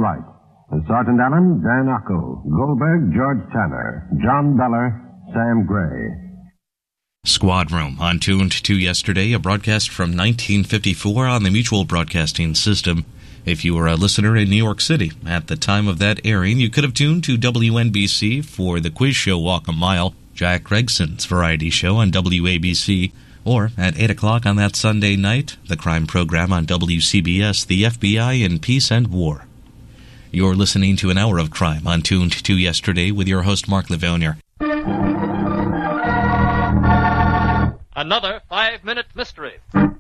Wright. Sergeant Allen, Dan Ockel. Goldberg, George Tanner. John Beller, Sam Gray. Squad Room on Tuned to Yesterday, a broadcast from 1954 on the Mutual Broadcasting System. If you were a listener in New York City at the time of that airing, you could have tuned to WNBC for the quiz show Walk a Mile, Jack Gregson's variety show on WABC, or at 8 o'clock on that Sunday night, the crime program on WCBS, The FBI in Peace and War. You're listening to an hour of crime on Tuned to Yesterday with your host, Mark Livonier. Another 5-minute mystery.